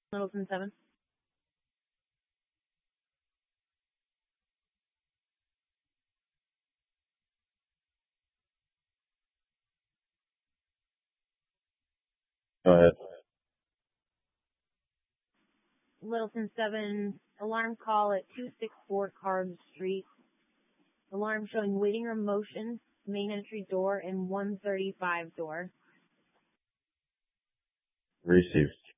Littleton 7. Go ahead. Littleton 7, alarm call at 264 Carbs Street. Alarm showing waiting room motion, main entry door, and 135 door. Received.